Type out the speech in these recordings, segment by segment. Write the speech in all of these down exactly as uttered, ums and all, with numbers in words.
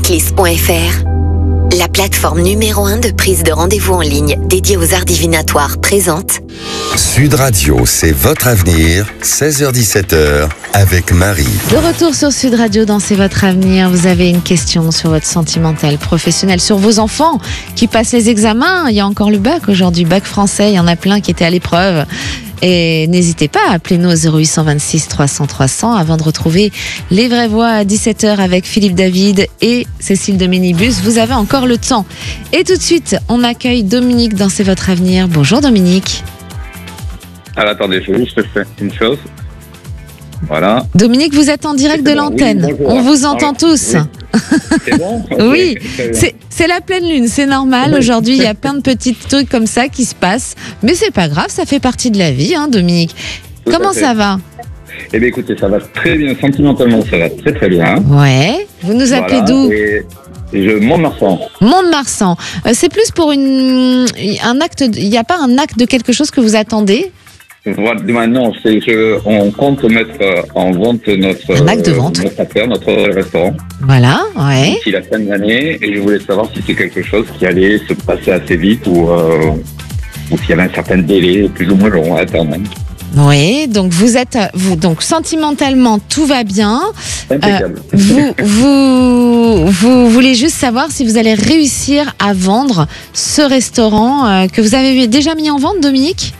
Setlist point F R, la plateforme numéro un de prise de rendez-vous en ligne dédiée aux arts divinatoires présente Sud Radio, c'est votre avenir, seize heures dix-sept heures, avec Marie. De retour sur Sud Radio dans C'est votre avenir. Vous avez une question sur votre sentimental professionnel, sur vos enfants qui passent les examens. Il y a encore le bac aujourd'hui, bac français, il y en a plein qui étaient à l'épreuve. Et n'hésitez pas à appeler nous au zéro huit cent vingt-six trois cents trois cents avant de retrouver les vraies voix à dix-sept heures avec Philippe David et Cécile de Ménibus. Vous avez encore le temps. Et tout de suite, on accueille Dominique dans C'est votre avenir. Bonjour Dominique. Alors attendez, je vais juste faire une chose. Voilà. Dominique, vous êtes en direct de bon, l'antenne. Oui, on vous entend ah, tous. Oui. C'est bon okay. Oui, c'est, c'est la pleine lune, c'est normal. Aujourd'hui, il y a plein de petits trucs comme ça qui se passent. Mais c'est pas grave, ça fait partie de la vie, hein, Dominique. Tout Comment ça va? Eh bien écoutez, ça va très bien. Sentimentalement, ça va très très bien. Ouais. Vous nous appelez voilà. d'où? Et... Je Mont-de-Marsan. Mont-de-Marsan. Euh, c'est plus pour une, un acte. Il n'y a pas un acte de quelque chose que vous attendez? Voilà, non, c'est je, on compte mettre en vente notre, un acte de vente. Euh, notre affaire, notre restaurant. Voilà, ouais. D'ici la fin de l'année, et je voulais savoir si c'est quelque chose qui allait se passer assez vite ou, euh, ou s'il y avait un certain délai plus ou moins long à attendre. Oui, donc vous êtes, vous, donc sentimentalement tout va bien. Impeccable. Euh, vous, vous, vous voulez juste savoir si vous allez réussir à vendre ce restaurant euh, que vous avez déjà mis en vente, Dominique?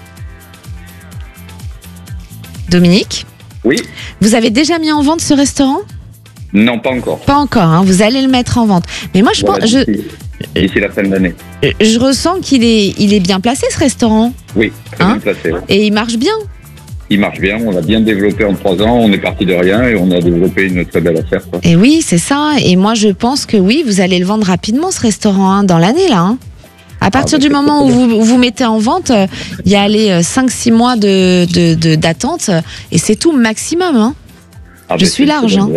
Dominique? Oui. Vous avez déjà mis en vente ce restaurant? Non, pas encore. Pas encore, hein, vous allez le mettre en vente. Mais moi, je voilà, pense... D'ici, je, d'ici la fin de l'année. Je ressens qu'il est, il est bien placé, ce restaurant. Oui, très hein? bien placé. Ouais. Et il marche bien? Il marche bien, on l'a bien développé en trois ans, on est parti de rien et on a développé une très belle affaire. Quoi. Et oui, c'est ça. Et moi, je pense que oui, vous allez le vendre rapidement, ce restaurant, hein, dans l'année, là. Hein. À partir ah, du moment où vous, vous mettez en vente, il y a les cinq six mois de, de, de, d'attente et c'est tout maximum. Hein. Ah, je suis large. Hein.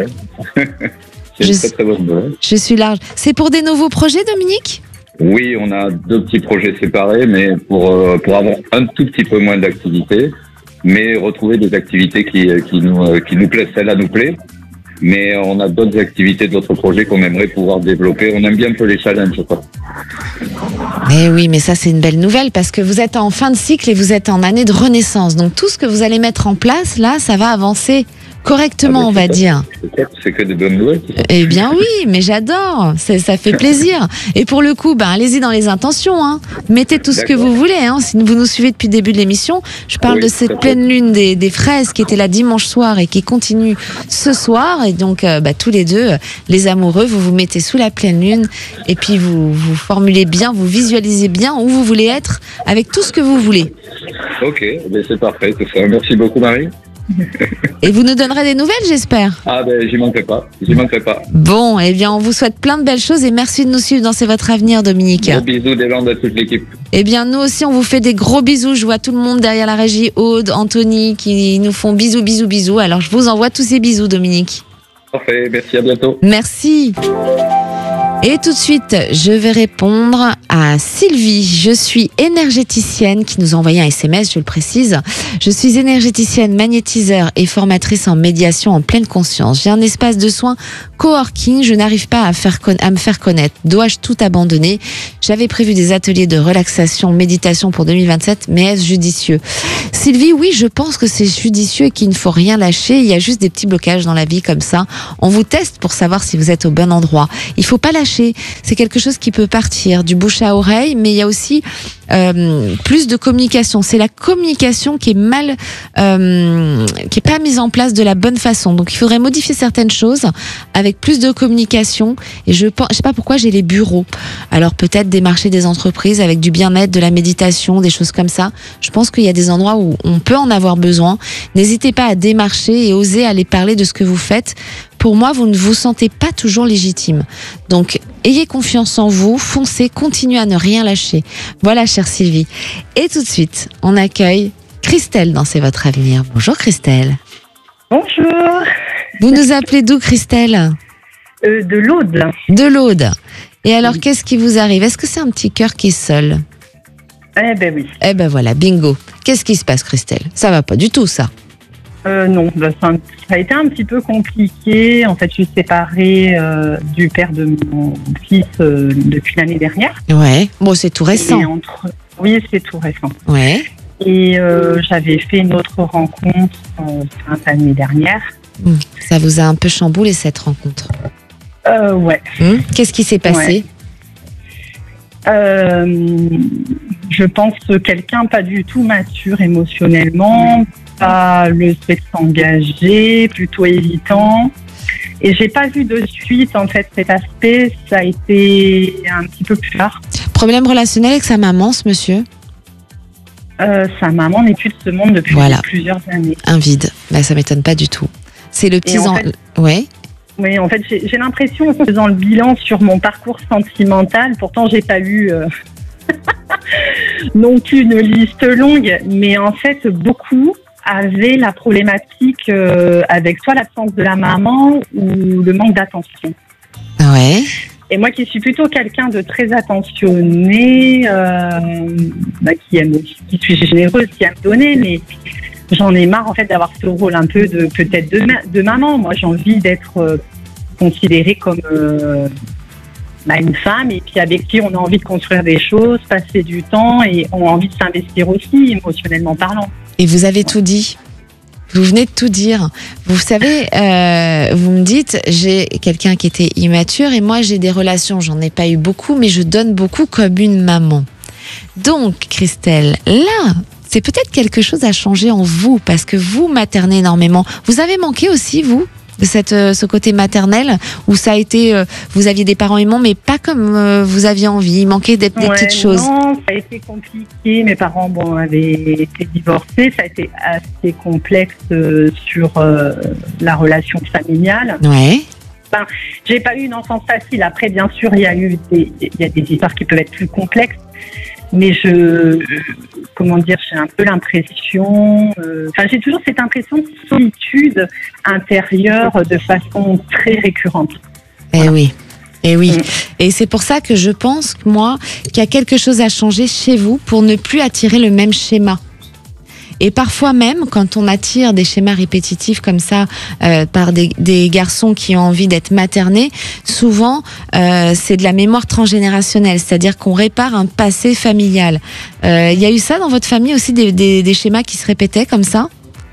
c'est je, une très, très bonne nouvelle. Je suis large. C'est pour des nouveaux projets, Dominique? Oui, on a deux petits projets séparés, mais pour, euh, pour avoir un tout petit peu moins d'activité, mais retrouver des activités qui, qui, nous, qui nous plaisent. Celle-là nous plaît. Mais on a d'autres activités, d'autres projets qu'on aimerait pouvoir développer. On aime bien un peu les challenges, je crois. Mais oui, mais ça, c'est une belle nouvelle parce que vous êtes en fin de cycle et vous êtes en année de renaissance. Donc, tout ce que vous allez mettre en place, là, ça va avancer correctement, ah, on va top. dire. C'est que des bonnes nouvelles. Eh bien oui, mais j'adore, c'est, ça fait plaisir. Et pour le coup, ben, allez-y dans les intentions. Hein. Mettez tout D'accord. ce que vous voulez. Hein. Si vous nous suivez depuis le début de l'émission, je parle oui, de cette pleine lune des, des fraises qui était là dimanche soir et qui continue ce soir. Et donc, euh, bah, tous les deux, les amoureux, vous vous mettez sous la pleine lune et puis vous, vous formulez bien, vous visualisez bien où vous voulez être avec tout ce que vous voulez. Ok, c'est parfait tout ça. Merci beaucoup, Marie. Et vous nous donnerez des nouvelles, j'espère. Ah ben j'y manquerai pas, j'y manquerai pas. Bon, eh bien on vous souhaite plein de belles choses et merci de nous suivre dans C'est votre avenir, Dominique. Gros bisous des Landes à toute l'équipe. Eh bien nous aussi on vous fait des gros bisous. Je vois tout le monde derrière la régie, Aude, Anthony, qui nous font bisous, bisous, bisous. Alors je vous envoie tous ces bisous, Dominique. Parfait, merci, à bientôt. Merci. Et tout de suite, je vais répondre à Sylvie. Je suis énergéticienne qui nous a envoyé un S M S, je le précise. Je suis énergéticienne, magnétiseur et formatrice en médiation en pleine conscience. J'ai un espace de soins coworking. Je n'arrive pas à, faire con- à me faire connaître. Dois-je tout abandonner? J'avais prévu des ateliers de relaxation, méditation pour deux mille vingt-sept, mais est-ce judicieux? Sylvie, oui, je pense que c'est judicieux et qu'il ne faut rien lâcher. Il y a juste des petits blocages dans la vie comme ça. On vous teste pour savoir si vous êtes au bon endroit. Il faut pas lâcher. C'est quelque chose qui peut partir du bouche à oreille, mais il y a aussi euh, plus de communication. C'est la communication qui est mal, euh, qui est pas mise en place de la bonne façon. Donc il faudrait modifier certaines choses avec plus de communication. Et je pense, je sais pas pourquoi j'ai les bureaux. Alors peut-être démarcher des entreprises avec du bien-être, de la méditation, des choses comme ça. Je pense qu'il y a des endroits où on peut en avoir besoin. N'hésitez pas à démarcher et oser aller parler de ce que vous faites. Pour moi, vous ne vous sentez pas toujours légitime. Donc, ayez confiance en vous, foncez, continuez à ne rien lâcher. Voilà, chère Sylvie. Et tout de suite, on accueille Christelle dans C'est votre avenir. Bonjour Christelle. Bonjour. Vous nous appelez d'où, Christelle? euh, De l'Aude. De l'Aude. Et alors, oui. Qu'est-ce qui vous arrive? Est-ce que c'est un petit cœur qui est seul? Eh ben oui. Eh ben voilà, bingo. Qu'est-ce qui se passe, Christelle? Ça va pas du tout, ça. Euh, non, bah, ça, ça a été un petit peu compliqué. En fait, je suis séparée euh, du père de mon fils euh, depuis l'année dernière. Ouais. Bon, c'est tout récent. Et entre... Oui, c'est tout récent. Ouais. Et euh, j'avais fait une autre rencontre euh, fin l'année dernière. Hum, Ça vous a un peu chamboulé cette rencontre. Euh, ouais. Hum, Qu'est-ce qui s'est passé? Euh, je pense que quelqu'un pas du tout mature émotionnellement, pas le souhait de s'engager, plutôt hésitant. Et j'ai pas vu de suite en fait cet aspect. Ça a été un petit peu plus tard. Problème relationnel avec sa maman, ce monsieur? Euh, sa maman n'est plus de ce monde depuis Voilà. plusieurs années. Un vide. Bah, ça m'étonne pas du tout. C'est le petit... en en- fait- Ouais. Oui, en fait, j'ai j'ai l'impression, en faisant le bilan sur mon parcours sentimental, pourtant j'ai pas eu euh, non plus une liste longue, mais en fait, beaucoup avaient la problématique euh, avec soit l'absence de la maman ou le manque d'attention. Ouais. Et moi qui suis plutôt quelqu'un de très attentionné, euh, bah, qui aime aussi, qui suis généreuse, qui aime donner, mais j'en ai marre en fait d'avoir ce rôle un peu de peut-être de, ma- de maman. Moi j'ai envie d'être euh, considérée comme euh, bah, une femme et puis avec qui on a envie de construire des choses, passer du temps et on a envie de s'investir aussi émotionnellement parlant. Et vous avez tout dit. Vous venez de tout dire. Vous savez, euh, vous me dites, j'ai quelqu'un qui était immature et moi j'ai des relations, j'en ai pas eu beaucoup, mais je donne beaucoup comme une maman. Donc, Christelle, là, c'est peut-être quelque chose à changer en vous parce que vous maternez énormément. Vous avez manqué aussi, vous, de cette, euh, ce côté maternel où ça a été, euh, vous aviez des parents aimants, mais pas comme euh, vous aviez envie. Il manquait des, des Ouais, petites choses. Non, ça a été compliqué. Mes parents bon, avaient été divorcés. Ça a été assez complexe euh, sur euh, la relation familiale. Ouais. J'ai pas eu une enfance facile. Après, bien sûr, il y a eu des, il y a des histoires qui peuvent être plus complexes. Mais je, comment dire, j'ai un peu l'impression, euh, enfin, j'ai toujours cette impression de solitude intérieure de façon très récurrente. Eh oui. Et oui. Mm. Et c'est pour ça que je pense, moi, qu'il y a quelque chose à changer chez vous pour ne plus attirer le même schéma. Et parfois même, quand on attire des schémas répétitifs comme ça euh, par des, des garçons qui ont envie d'être maternés, souvent euh, c'est de la mémoire transgénérationnelle, c'est-à-dire qu'on répare un passé familial. Il euh, y a eu ça dans votre famille aussi, des, des, des schémas qui se répétaient comme ça?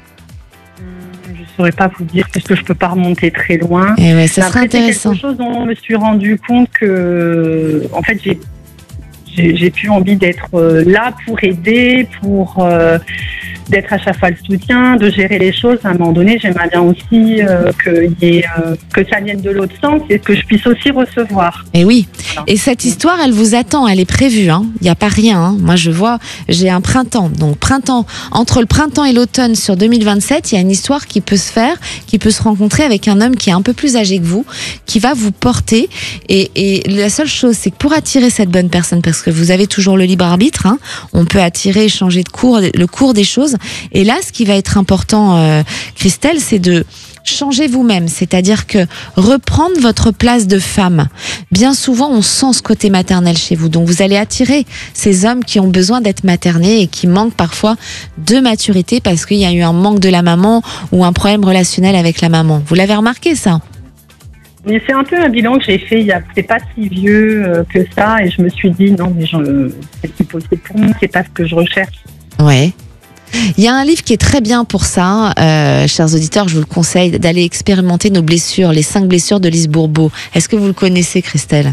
Je ne saurais pas vous dire parce que je peux pas remonter très loin. Et ouais, ça serait Après, c'est intéressant. quelque chose dont je me suis rendu compte que, en fait, j'ai j'ai j'ai plus envie d'être euh, là pour aider, pour euh, d'être à chaque fois le soutien, de gérer les choses. À un moment donné, j'aimerais bien aussi euh, que, y ait, euh, que ça vienne de l'autre sens et que je puisse aussi recevoir. Et oui. Voilà. Et cette histoire, elle vous attend, elle est prévue. Hein. Il n'y a pas rien. Hein. Moi, je vois, j'ai un printemps. Donc, printemps, entre le printemps et l'automne sur deux mille vingt-sept, il y a une histoire qui peut se faire, qui peut se rencontrer avec un homme qui est un peu plus âgé que vous, qui va vous porter. Et, et la seule chose, c'est que pour attirer cette bonne personne, parce que vous avez toujours le libre arbitre, hein, on peut attirer, changer de cours, le cours des choses. Et là, ce qui va être important, euh, Christelle, c'est de changer vous-même, c'est-à-dire que reprendre votre place de femme. Bien souvent, on sent ce côté maternel chez vous, donc vous allez attirer ces hommes qui ont besoin d'être maternés et qui manquent parfois de maturité parce qu'il y a eu un manque de la maman ou un problème relationnel avec la maman. Vous l'avez remarqué, ça? Mais c'est un peu un bilan que j'ai fait il y a, c'est pas si vieux euh, que ça, et je me suis dit non, mais je, c'est plus possible pour moi, c'est pas ce que je recherche. Ouais. Il y a un livre qui est très bien pour ça, euh, chers auditeurs, je vous le conseille d'aller expérimenter nos blessures, les cinq blessures de Lise Bourbeau. Est-ce que vous le connaissez, Christelle?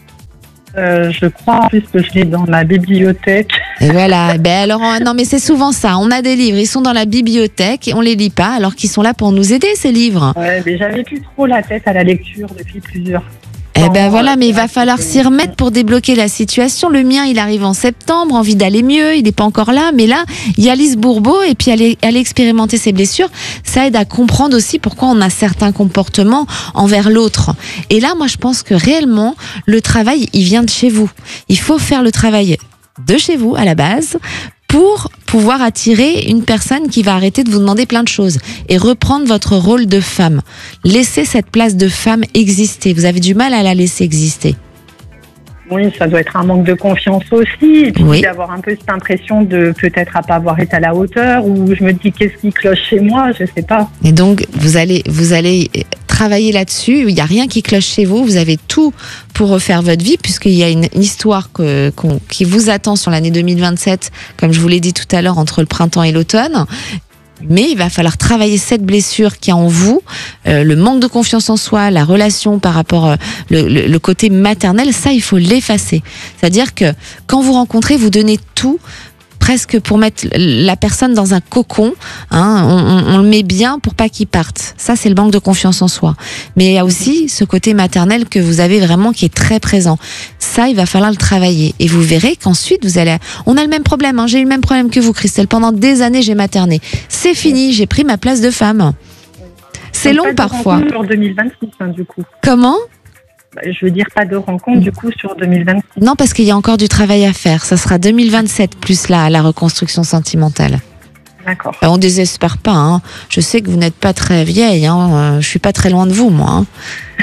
Euh, je crois en plus que je l'ai dans ma bibliothèque. Et voilà. Ben alors, non, mais c'est souvent ça. On a des livres, ils sont dans la bibliothèque et on les lit pas, alors qu'ils sont là pour nous aider, ces livres. Ouais, mais j'avais plus trop la tête à la lecture depuis plusieurs. Eh ben Non, voilà, ouais, mais il va ouais, falloir c'est- s'y remettre pour débloquer la situation. Le mien, il arrive en septembre, envie d'aller mieux, il n'est pas encore là, mais là, il y a Lise Bourbeau et puis aller, aller expérimenter ses blessures, ça aide à comprendre aussi pourquoi on a certains comportements envers l'autre. Et là, moi, je pense que réellement, le travail, il vient de chez vous. Il faut faire le travail de chez vous, à la base, pour pouvoir attirer une personne qui va arrêter de vous demander plein de choses et reprendre votre rôle de femme. Laissez cette place de femme exister. Vous avez du mal à la laisser exister. Oui, ça doit être un manque de confiance aussi, et puis Oui. d'avoir un peu cette impression de peut-être à pas avoir été à la hauteur, ou je me dis qu'est-ce qui cloche chez moi, je sais pas. Et donc, vous allez, vous allez travailler là-dessus. Il n'y a rien qui cloche chez vous. Vous avez tout pour refaire votre vie, puisqu'il y a une, une histoire que, qu'on- qui vous attend sur l'année deux mille vingt-sept, comme je vous l'ai dit tout à l'heure, entre le printemps et l'automne. Mais il va falloir travailler cette blessure qui est en vous, euh, le manque de confiance en soi, la relation par rapport euh, le, le, le côté maternel, ça il faut l'effacer. C'est-à-dire que quand vous rencontrez, vous donnez tout, presque pour mettre la personne dans un cocon, hein, on, on, on le met bien pour pas qu'il parte. Ça c'est le manque de confiance en soi. Mais il y a aussi ce côté maternel que vous avez vraiment qui est très présent. Ça, il va falloir le travailler. Et vous verrez qu'ensuite, vous allez... On a le même problème, hein. J'ai eu le même problème que vous, Christelle. Pendant des années, j'ai materné. C'est fini, j'ai pris ma place de femme. C'est Donc, long pas de parfois. rencontre sur deux mille vingt-six, hein, du coup. Comment ? Bah, je veux dire pas de rencontre, du coup, sur deux mille vingt-six. Non, parce qu'il y a encore du travail à faire. Ça sera deux mille vingt-sept plus la, la reconstruction sentimentale. D'accord. Euh, On désespère pas. Hein. Je sais que vous n'êtes pas très vieille. Hein. Euh, Je suis pas très loin de vous, moi. Hein.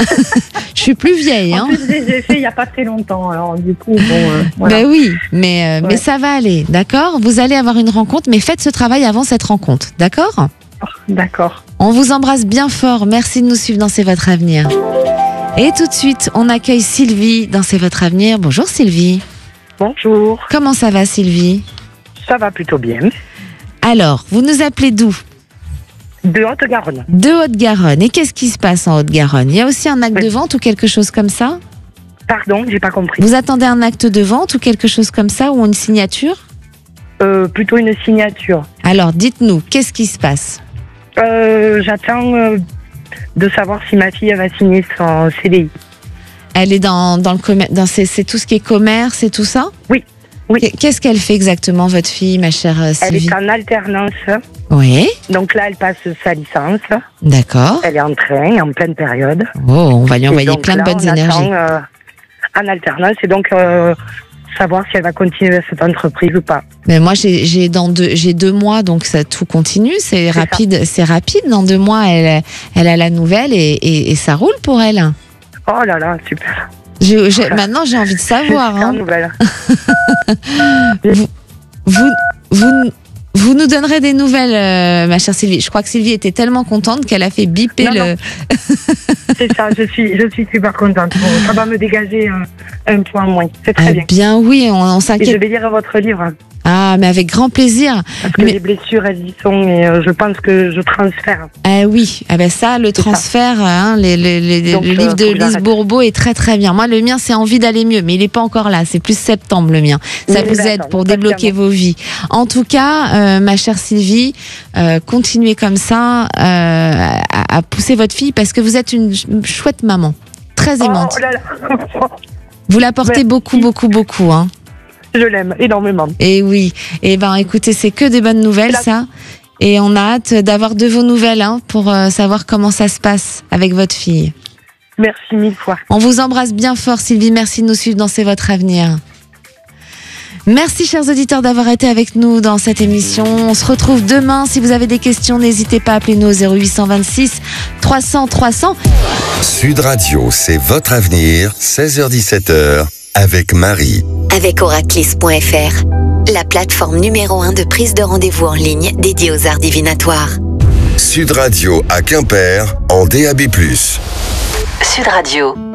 Je suis plus vieille. En Hein. plus, je les ai fait il y a pas très longtemps, alors du coup, bon, euh, voilà. Ben oui, mais, euh, Ouais. mais ça va aller, d'accord ? Vous allez avoir une rencontre, mais faites ce travail avant cette rencontre, d'accord ? D'accord. On vous embrasse bien fort. Merci de nous suivre dans C'est votre avenir. Et tout de suite, on accueille Sylvie dans C'est votre avenir. Bonjour Sylvie. Bonjour, Comment ça va Sylvie ? ça va plutôt bien. Alors, vous nous appelez d'où ? De Haute-Garonne. De Haute-Garonne. Et qu'est-ce qui se passe en Haute-Garonne ? Il y a aussi un acte Oui. de vente ou quelque chose comme ça ? Pardon, j'ai pas compris. Vous attendez un acte de vente ou quelque chose comme ça ou une signature ? Euh, plutôt une signature. Alors, dites-nous, qu'est-ce qui se passe ? Euh, j'attends euh, de savoir si ma fille elle va signer son C D I. Elle est dans, dans le commerce, dans c'est, c'est tout ce qui est commerce et tout ça ? Oui, oui. Qu'est- Qu'est-ce qu'elle fait exactement, votre fille, ma chère euh, Elle Sylvie ? est en alternance, Oui, donc là elle passe sa licence. d'accord. Elle est en train, en pleine période. Oh, on va lui Et envoyer donc plein de là, bonnes on énergies. attend, euh, en alternance et donc euh, savoir si elle va continuer cette entreprise ou pas. Mais moi, j'ai, j'ai dans deux, j'ai deux mois, donc ça tout continue. C'est, C'est rapide, c'est rapide. Dans deux mois, elle, elle a la nouvelle et, et, et ça roule pour elle. Oh là là, super. Je, je- maintenant, j'ai envie de savoir. Super Hein. nouvelle. Vous, vous, vous, vous nous donnerez des nouvelles, euh, ma chère Sylvie. Je crois que Sylvie était tellement contente qu'elle a fait biper Non, le. non. C'est ça, je suis, je suis super contente. Bon, ça va me dégager un, un point en moins. C'est très Ah, bien. bien oui, on, on Et je s'inquiète. vais lire votre livre, Ah, mais avec grand plaisir. parce que Mais- les blessures, elles y sont, et euh, je pense que je transfère. Ah oui, ah ben ça, le C'est ça. transfert, hein, les, les, les- Donc, le euh, livre de faut que Lise j'arrête. Bourbeau est très très bien. Moi, le mien, c'est envie d'aller mieux, mais il n'est pas encore là. C'est plus septembre le mien. Ça Oui, vous d'accord, aide pour pas débloquer clairement. vos vies. En tout cas, euh, ma chère Sylvie, euh, continuez comme ça euh, à, à pousser votre fille parce que vous êtes une ch- chouette maman, très aimante. Oh là là, Vous la portez merci. beaucoup, beaucoup, beaucoup. Hein. je l'aime énormément. Et oui. Et ben, écoutez, c'est que des bonnes nouvelles, La- ça. Et on a hâte d'avoir de vos nouvelles hein, pour euh, savoir comment ça se passe avec votre fille. Merci mille fois. On vous embrasse bien fort, Sylvie. Merci de nous suivre dans C'est votre avenir. Merci, chers auditeurs, d'avoir été avec nous dans cette émission. On se retrouve demain. Si vous avez des questions, n'hésitez pas à appeler nous au zéro huit vingt-six trois cents trois cents. Sud Radio, c'est votre avenir, seize heures dix-sept heures, avec Marie. Avec oraclis point f r, la plateforme numéro un de prise de rendez-vous en ligne dédiée aux arts divinatoires. Sud Radio à Quimper, en D A B plus. Sud Radio.